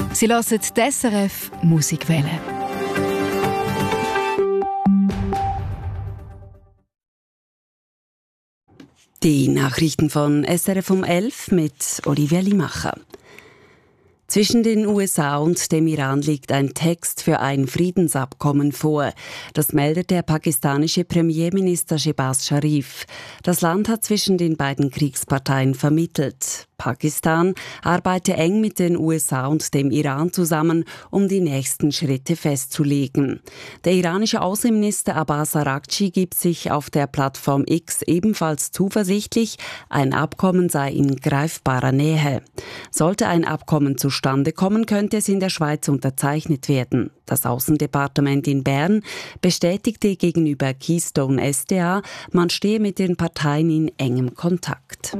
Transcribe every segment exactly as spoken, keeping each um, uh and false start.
Sie hören die S R F Musikwelle. Die Nachrichten von S R F um elf mit Olivia Limacher. Zwischen den U S A und dem Iran liegt ein Text für ein Friedensabkommen vor. Das meldet der pakistanische Premierminister Shehbaz Sharif. Das Land hat zwischen den beiden Kriegsparteien vermittelt. Pakistan arbeite eng mit den U S A und dem Iran zusammen, um die nächsten Schritte festzulegen. Der iranische Außenminister Abbas Araghchi gibt sich auf der Plattform X ebenfalls zuversichtlich, ein Abkommen sei in greifbarer Nähe. Sollte ein Abkommen zustande kommen, könnte es in der Schweiz unterzeichnet werden. Das Außendepartement in Bern bestätigte gegenüber Keystone S D A, man stehe mit den Parteien in engem Kontakt.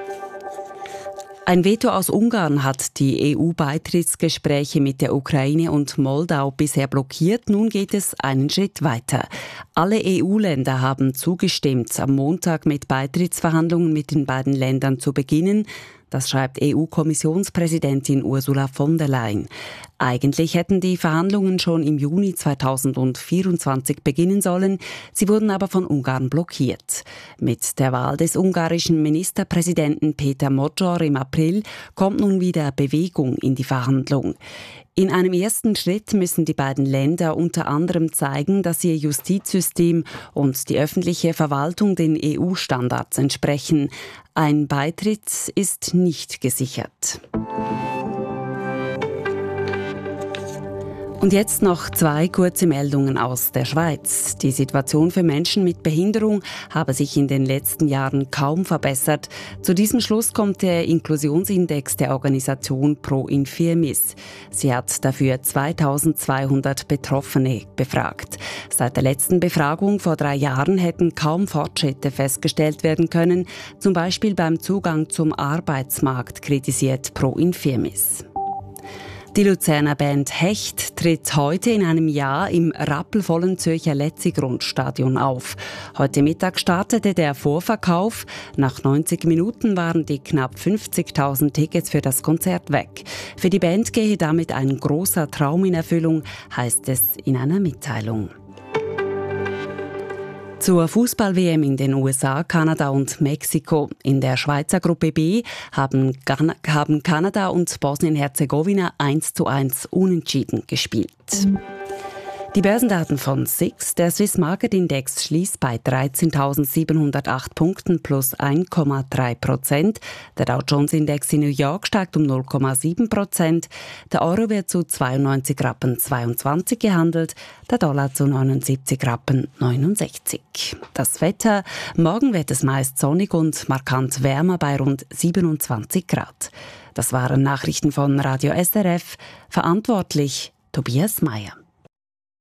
Ein Veto aus Ungarn hat die E U-Beitrittsgespräche mit der Ukraine und Moldau bisher blockiert. Nun geht es einen Schritt weiter. Alle E U-Länder haben zugestimmt, am Montag mit Beitrittsverhandlungen mit den beiden Ländern zu beginnen. Das schreibt E U-Kommissionspräsidentin Ursula von der Leyen. Eigentlich hätten die Verhandlungen schon im Juni zweitausendvierundzwanzig beginnen sollen. Sie wurden aber von Ungarn blockiert. Mit der Wahl des ungarischen Ministerpräsidenten Peter Magyar im April kommt nun wieder Bewegung in die Verhandlung. In einem ersten Schritt müssen die beiden Länder unter anderem zeigen, dass ihr Justizsystem und die öffentliche Verwaltung den E U-Standards entsprechen. Ein Beitritt ist nicht gesichert. Und jetzt noch zwei kurze Meldungen aus der Schweiz. Die Situation für Menschen mit Behinderung habe sich in den letzten Jahren kaum verbessert. Zu diesem Schluss kommt der Inklusionsindex der Organisation Pro Infirmis. Sie hat dafür zweitausendzweihundert Betroffene befragt. Seit der letzten Befragung vor drei Jahren hätten kaum Fortschritte festgestellt werden können, zum Beispiel beim Zugang zum Arbeitsmarkt, kritisiert Pro Infirmis. Die Luzerner Band Hecht tritt heute in einem Jahr im rappelvollen Zürcher Letzigrund-Stadion auf. Heute Mittag startete der Vorverkauf. Nach neunzig Minuten waren die knapp fünfzigtausend Tickets für das Konzert weg. Für die Band gehe damit ein großer Traum in Erfüllung, heißt es in einer Mitteilung. Zur Fußball-W M in den U S A, Kanada und Mexiko. In der Schweizer Gruppe B haben, Gan- haben Kanada und Bosnien-Herzegowina eins zu eins unentschieden gespielt. Die Börsendaten von S I X. Der Swiss Market Index schließt bei dreizehntausendsiebenhundertacht Punkten plus eins Komma drei Prozent. Der Dow Jones Index in New York steigt um null Komma sieben Prozent. Der Euro wird zu zweiundneunzig Rappen zweiundzwanzig gehandelt, der Dollar zu neunundsiebzig Rappen neunundsechzig. Das Wetter: Morgen wird es meist sonnig und markant wärmer bei rund siebenundzwanzig Grad. Das waren Nachrichten von Radio S R F. Verantwortlich Tobias Meyer.